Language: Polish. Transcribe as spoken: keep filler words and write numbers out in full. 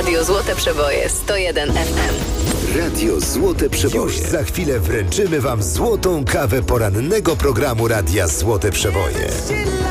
Radio Złote Przeboje sto jeden F M. Radio Złote Przeboje. Już za chwilę wręczymy Wam złotą kawę porannego programu Radia Złote Przeboje.